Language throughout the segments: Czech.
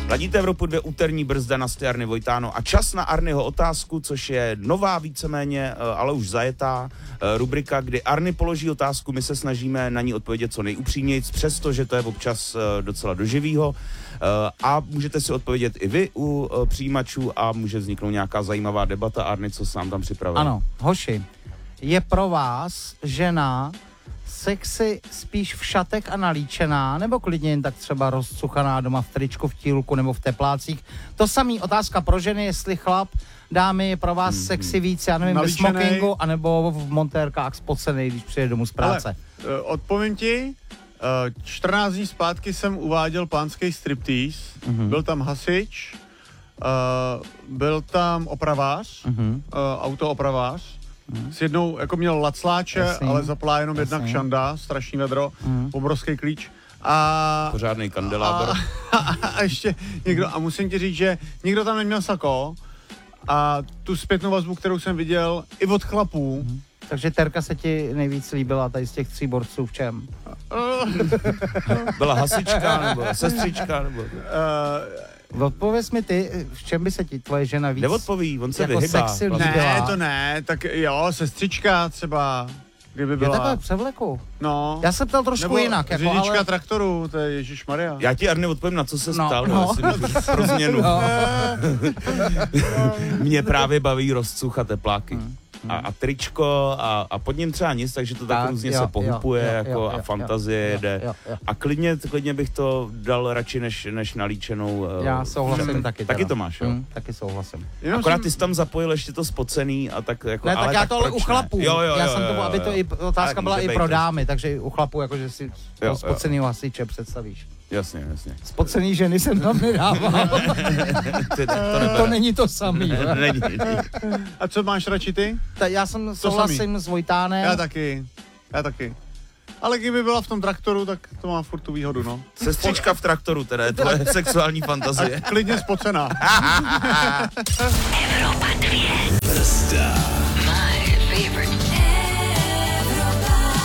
Ladíte Evropu 2, úterní brzda na Arny Vojtáno a čas na Arnyho otázku, což je nová víceméně, ale už zajetá rubrika, kdy Arny položí otázku, my se snažíme na ní odpovědět co nejupřímnějc, přestože to je občas docela do živýho. A můžete si odpovědět i vy u přijímačů a může vzniknout nějaká zajímavá debata. Arny, co sám tam připravil? Ano, hoši, je pro vás žena sexy spíš v šatek a nalíčená, nebo klidně jen tak třeba rozcuchaná doma v tričku, v tílku nebo v teplácích? To samý otázka pro ženy, jestli chlap, dámy, je pro vás sexy víc, já nevím, ve smokingu, anebo v montérkách spocenej, když přijde domů z práce. Ale, odpovím ti, 14 dní zpátky jsem uváděl pánský striptease, byl tam hasič, byl tam opravář, autoopravář, s jednou, jako měl lacláče, ale zaplá jenom jedna kšanda, strašný vedro, obrovský klíč. A pořádnej kandelábr. A ještě někdo, a musím ti říct, že nikdo tam neměl sako a tu zpětnou vazbu, kterou jsem viděl i od chlapů. Takže Terka se ti nejvíc líbila tady z těch 3 borců v čem? Byla hasička nebo sestřička nebo... Odpověz mi ty, v čem by se ti tvoje žena víc... Neodpoví, on se jako vyhybá. Sexy ne, to ne, tak jo, sestřička třeba, kdyby byla. Je takhle převleku. No. Já se ptal trošku nebo jinak. Jako, řidička ale... traktoru, to je ježišmarja. Já ti, Arny, odpovím, na co se ptal, pro změnu. Mě právě baví rozcucha tepláky. A tričko a pod ním třeba nic, takže to tak různě se pohupuje a fantazie jede. A klidně bych to dal radši než nalíčenou. Já souhlasím taky. Taky to máš, jo? Taky souhlasím. Akorát ty jsi tam zapojil ještě to spocený a tak jako... Ne, tak já to ale u chlapů. Já jsem to, aby to i otázka byla i pro dámy, takže u chlapů, jakože si spocenýho hasiče představíš. Jasně. Spocený ženy jsem tam nedával. To není to samý. Není. A co máš radši ty? Já jsem souhlasím s Vojtánem. Já taky. Ale kdyby byla v tom traktoru, tak to má furt tu výhodu, no. Sestřička v traktoru, teda je tvoje sexuální fantazie. A klidně spocená. Evropa 2. Brzda. My favorite. Evropa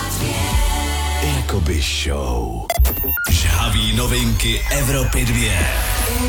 2. Jakoby show. Žhaví novinky Evropy 2.